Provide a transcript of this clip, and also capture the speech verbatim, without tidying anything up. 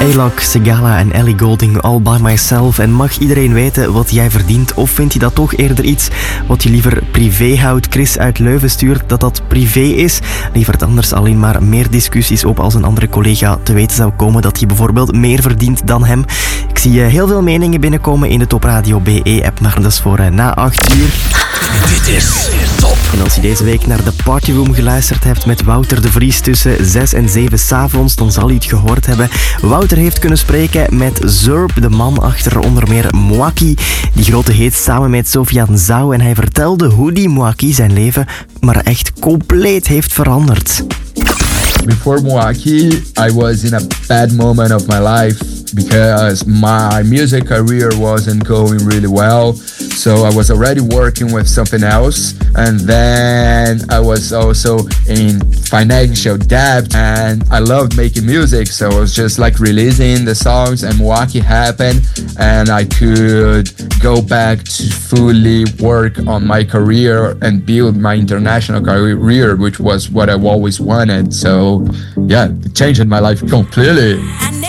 A-Lock, Sigala en Ellie Goulding, All By Myself. En mag iedereen weten wat jij verdient? Of vind je dat toch eerder iets wat je liever privé houdt? Chris uit Leuven stuurt dat dat privé is. Lieverd anders alleen maar meer discussies op als een andere collega te weten zou komen dat je bijvoorbeeld meer verdient dan hem. Ik zie heel veel meningen binnenkomen in de Top Radio B E-app, maar dat is voor uh, na acht uur. Dit is Top. En als je deze week naar de Partyroom geluisterd hebt met Wouter de Vries tussen zes en zeven 's avonds, dan zal je het gehoord hebben. Wouter heeft kunnen spreken met Zurb, de man achter onder meer Mwaki, die grote hit samen met Sofiane Zhao. En hij vertelde hoe die Mwaki zijn leven maar echt compleet heeft veranderd. Before Mwaki, I was in a bad moment of my life because my music career wasn't going really well. So I was already working with something else, and then I was also in financial debt, and I loved making music, so I was just like releasing the songs, and Mwaki happened, and I could go back to fully work on my career and build my international career, which was what I always wanted. So yeah, it changed my life completely.